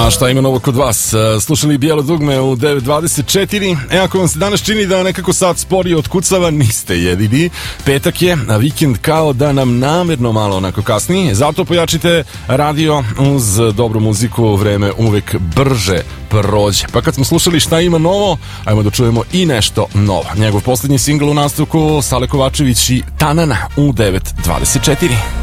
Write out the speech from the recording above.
A šta ima novo kod vas? Slušali Bijelo dugme u 9.24. Ako vam se danas čini da nekako sad sporije otkucava, niste jedini. Petak je, a vikend kao da nam namerno malo onako kasni. Zato pojačite radio uz dobru muziku, vreme uvek brže prođe. Pa kad smo slušali šta ima novo, ajmo da čujemo i nešto novo. Njegov poslednji singl u nastavku, Sale Kovačević i Tanana u 9.24.